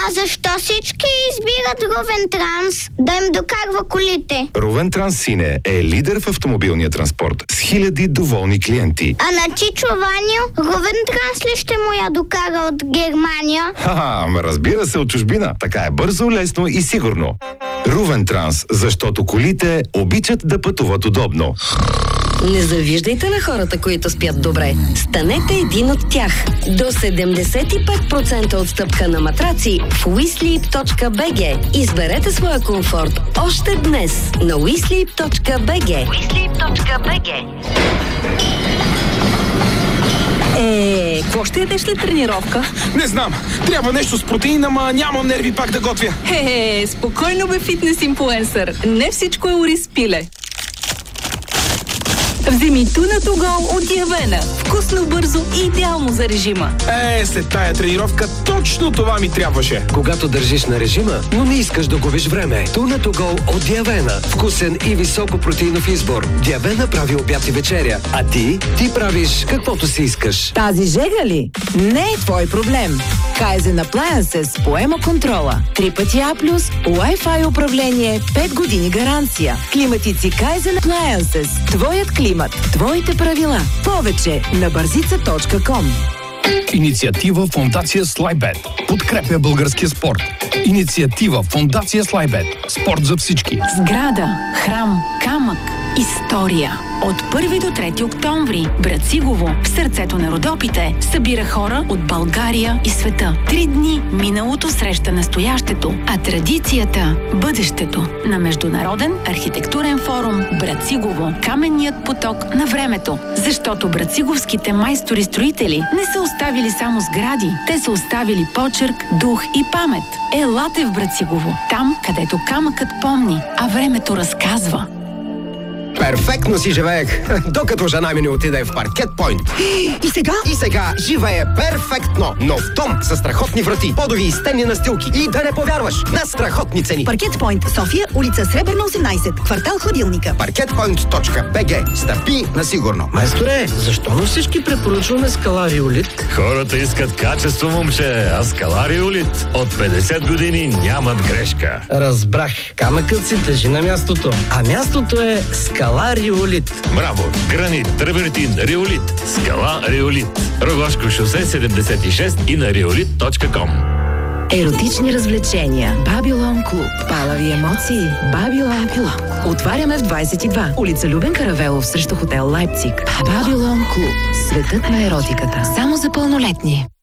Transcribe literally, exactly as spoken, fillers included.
А защо всички избират Рувен Транс да им докарва колите? Рувен Транс Сине е лидер в автомобилния транспорт с хиляди доволни клиенти. А на Чичо Ваню Рувен Транс ли ще му я докара от Германия? Ха-ха, разбира се, от чужбина. Така е бързо, лесно и сигурно. Рувен Транс, защото колите обичат да пътуват удобно. Не завиждайте на хората, които спят добре. Станете един от тях. До седемдесет и пет процента отстъпка на матраци в уи слип точка би джи. Изберете своя комфорт още днес на уи слип точка би джи. уи слип точка би джи. Е, какво ще ядеш след тренировка? Не знам. Трябва нещо с протеин, ама нямам нерви пак да готвя. Хе, спокойно бе, фитнес инфлуенсър. Не всичко е ориз пиле. Вземи Tuna to Go от Явена. Вкусно, бързо и идеално за режима. Е, след тая тренировка точно това ми трябваше. Когато държиш на режима, но не искаш да губиш време. Tuna to Go от Явена. Вкусен и високо протеинов избор. Явена прави обяд и вечеря. А ти? Ти правиш каквото си искаш. Тази жега ли? Не е твой проблем. Kaizen Appliances поема контрола. Три пъти А плюс, Wi-Fi управление, пет години гаранция. Климатици Kaizen Appliances. Твоят климат. Твоите правила. Повече на бързица точка ком. Инициатива Фондация Слайбет. Подкрепя българския спорт. Инициатива Фондация Слайбет. Спорт за всички. Сграда, храм, камък, история. От първи до трети октомври Брацигово, в сърцето на Родопите, събира хора от България и света. Три дни миналото среща настоящето, а традицията – бъдещето. На Международен архитектурен форум Брацигово – каменният поток на времето. Защото брациговските майстори-строители не са оставили само сгради, те са оставили почерк, дух и памет. Елате в Брацигово, там, където камъкът помни, а времето разказва. Перфектно си живеех, докато жена ми не отиде в Паркет Пойнт. И сега? И сега живее перфектно, но в дом със страхотни врати, подови и стенни настилки и да не повярваш на страхотни цени. Паркет Пойнт, София, улица Сребърна осемнайсет, квартал Ходилника. паркет пойнт точка би джи. Стъпи на сигурно. Майсторе, защо на всички препоръчваме Скала Риолит? Хората искат качество, момче, а Скала Риолит от петдесет години нямат грешка. Разбрах. Камъкът си тежи на мястото, а мястото е Скала Риолит. Мрамор, гранит, тревертин, риолит. Скала Риолит. Рогошко шосе седемдесет и шест и на риолит точка ком. Еротични развлечения. Бабилон клуб. Палави емоции. Бабилон клуб. Отваряме в двайсет и два. Улица Любен Каравелов срещу хотел Лайпциг. Бабилон клуб. Светът на еротиката. Само за пълнолетни.